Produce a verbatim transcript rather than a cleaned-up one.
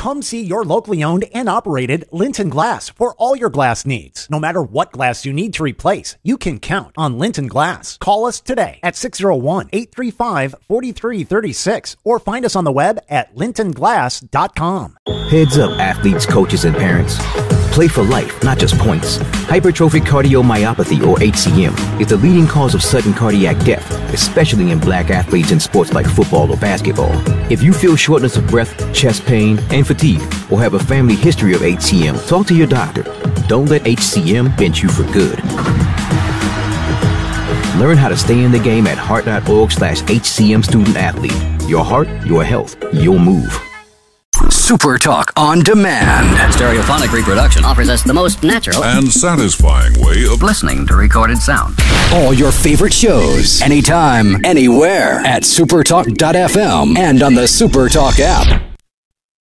Come see your locally owned and operated Linton Glass for all your glass needs. No matter what glass you need to replace, you can count on Linton Glass. Call us today at six oh one, eight three five, four three three six or find us on the web at linton glass dot com. Heads up, athletes, coaches, and parents. Play for life, not just points. Hypertrophic cardiomyopathy, or H C M, is the leading cause of sudden cardiac death, especially in black athletes in sports like football or basketball. If you feel shortness of breath, chest pain, and fatigue, or have a family history of H C M, talk to your doctor. Don't let H C M bench you for good. Learn how to stay in the game at heart.org slash HCM student athlete. Your heart, your health, your move. Super Talk On Demand. Stereophonic reproduction offers us the most natural and satisfying way of listening to recorded sound. All your favorite shows, anytime, anywhere, at supertalk dot f m and on the Super Talk app.